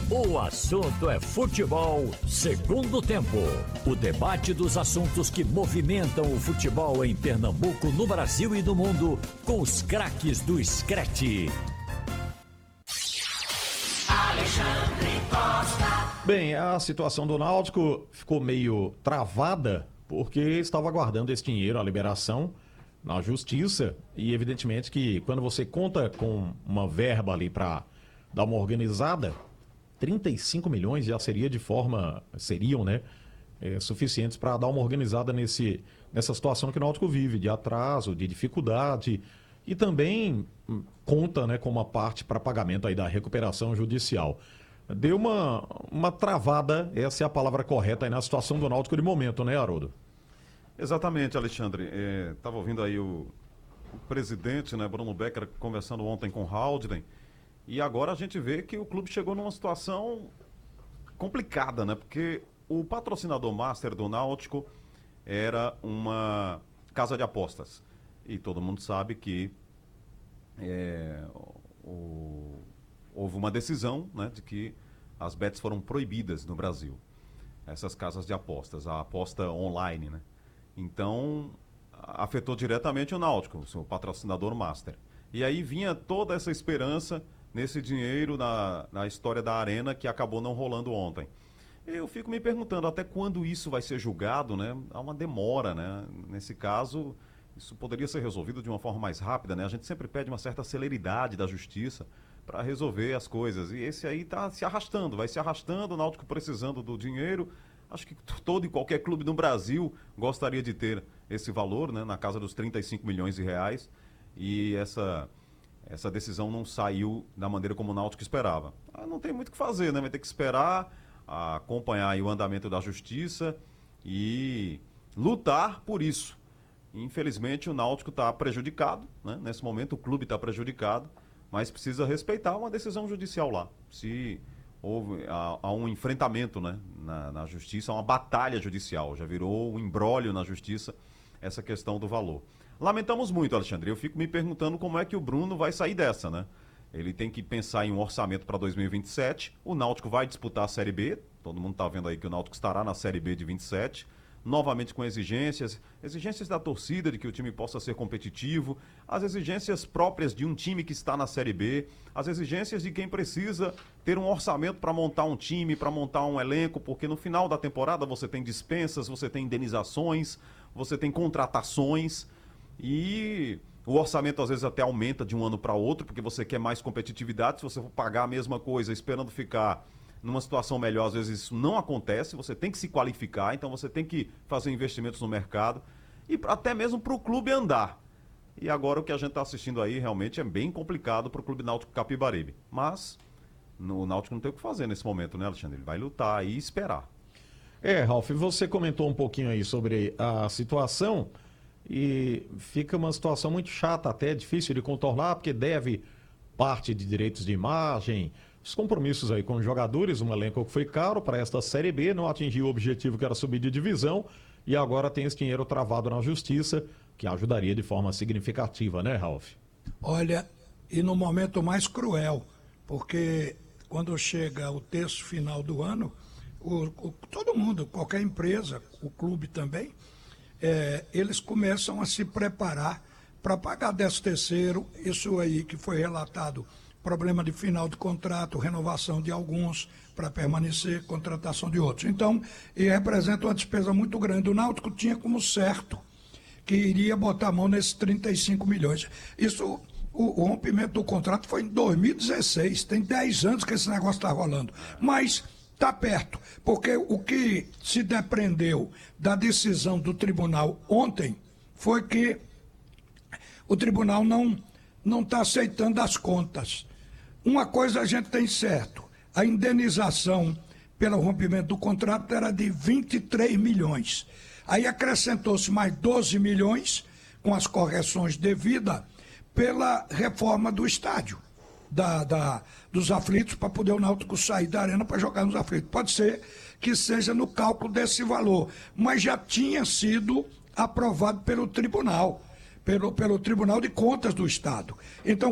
O assunto é futebol, segundo tempo. O debate dos assuntos que movimentam o futebol em Pernambuco, no Brasil e no mundo, com os craques do Screte. Alexandre Costa. Bem, a situação do Náutico ficou meio travada porque estava aguardando esse dinheiro, a liberação na justiça, e evidentemente que quando você conta com uma verba ali para dar uma organizada, 35 milhões já seriam, né, suficientes para dar uma organizada nessa situação que o Náutico vive, de atraso, de dificuldade, e também conta, né, com uma parte para pagamento aí da recuperação judicial. Deu uma travada, essa é a palavra correta aí na situação do Náutico de momento, né, Haroldo? Exatamente, Alexandre. Estava ouvindo aí o presidente, né, Bruno Becker, conversando ontem com o Haldren, e agora a gente vê que o clube chegou numa situação complicada, né? Porque o patrocinador master do Náutico era uma casa de apostas. E todo mundo sabe que houve uma decisão, né, de que as bets foram proibidas no Brasil. Essas casas de apostas, a aposta online, né? Então, afetou diretamente o Náutico, o seu patrocinador master. E aí vinha toda essa esperança nesse dinheiro na história da Arena, que acabou não rolando ontem. Eu fico me perguntando até quando isso vai ser julgado, né? Há uma demora, né? Nesse caso, isso poderia ser resolvido de uma forma mais rápida, né? A gente sempre pede uma certa celeridade da justiça para resolver as coisas. E esse aí está se arrastando, vai se arrastando, o Náutico precisando do dinheiro. Acho que todo e qualquer clube no Brasil gostaria de ter esse valor, né? Na casa dos 35 milhões de reais. E essa decisão não saiu da maneira como o Náutico esperava. Não tem muito o que fazer, né? Vai ter que esperar, acompanhar aí o andamento da justiça e lutar por isso. Infelizmente o Náutico está prejudicado, né? Nesse momento o clube está prejudicado, mas precisa respeitar uma decisão judicial lá. Se há um enfrentamento, né, na justiça, uma batalha judicial, já virou um imbróglio na justiça essa questão do valor. Lamentamos muito, Alexandre. Eu fico me perguntando como é que o Bruno vai sair dessa, né? Ele tem que pensar em um orçamento para 2027. O Náutico vai disputar a Série B. Todo mundo está vendo aí que o Náutico estará na Série B de 27. Novamente com exigências da torcida de que o time possa ser competitivo, as exigências próprias de um time que está na Série B, as exigências de quem precisa ter um orçamento para montar um time, para montar um elenco, porque no final da temporada você tem dispensas, você tem indenizações, você tem contratações. E o orçamento às vezes até aumenta de um ano para outro, porque você quer mais competitividade. Se você for pagar a mesma coisa esperando ficar numa situação melhor, às vezes isso não acontece. Você tem que se qualificar, então você tem que fazer investimentos no mercado e até mesmo para o clube andar. E agora o que a gente está assistindo aí realmente é bem complicado para o Clube Náutico Capibaribe. Mas o Náutico não tem o que fazer nesse momento, né, Alexandre? Ele vai lutar e esperar. Ralf, você comentou um pouquinho aí sobre a situação. E fica uma situação muito chata, até difícil de contornar, porque deve parte de direitos de imagem, os compromissos aí com os jogadores, um elenco que foi caro para esta Série B, não atingiu o objetivo que era subir de divisão, e agora tem esse dinheiro travado na justiça, que ajudaria de forma significativa, né, Ralf? Olha, e no momento mais cruel, porque quando chega o terço final do ano, todo mundo, qualquer empresa, o clube também, eles começam a se preparar para pagar 13º, isso aí que foi relatado, problema de final de contrato, renovação de alguns para permanecer, contratação de outros. Então, representa uma despesa muito grande. O Náutico tinha como certo que iria botar a mão nesses 35 milhões. Isso, o rompimento do contrato foi em 2016, tem 10 anos que esse negócio está rolando. Mas está perto, porque o que se depreendeu da decisão do tribunal ontem foi que o tribunal não está aceitando as contas. Uma coisa a gente tem certo, a indenização pelo rompimento do contrato era de 23 milhões. Aí acrescentou-se mais 12 milhões, com as correções devidas, pela reforma do estádio. Dos aflitos, para poder o Náutico sair da arena para jogar nos aflitos. Pode ser que seja no cálculo desse valor, mas já tinha sido aprovado pelo tribunal, pelo Tribunal de Contas do Estado. Então,